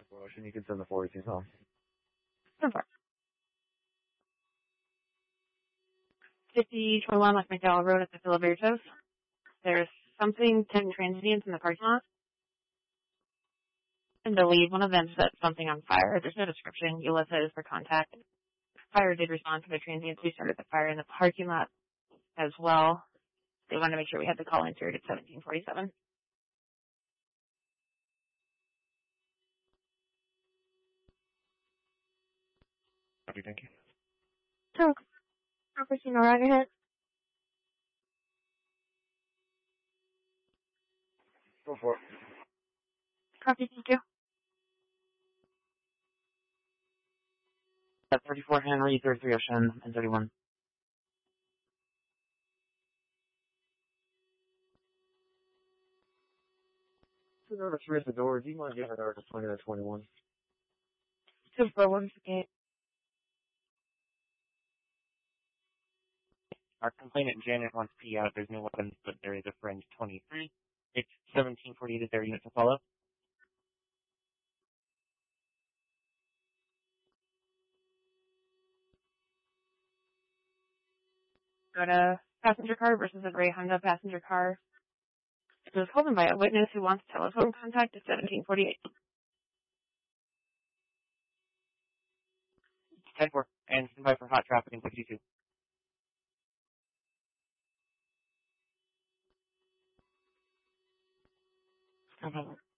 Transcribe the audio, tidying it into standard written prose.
Motion, you can send the 418 home. 5021 West McDowell Road at the Filibertos. There's something, 10 transients in the parking lot. I believe one of them set something on fire. There's no description. Ulissa is for contact. Fire did respond to the transients. We started the fire in the parking lot as well. They wanted to make sure we had the call in period at 1747. Okay, thank you. So, Officer Raggerhead. Go for it. Copy, thank you. At 34 Henry, 33 Ocean, and 31. Whoever threw the door, do you mind giving her to 20 to 21? 241 gate. Our complainant Janet wants P out. There's no weapons, but there is a friend 23. It's 1748. Is there a unit to follow? Got a passenger car versus a gray Honda passenger car. It was called in by a witness who wants telephone contact at 1748. 10-4. And stand by for hot traffic in 52. Okay.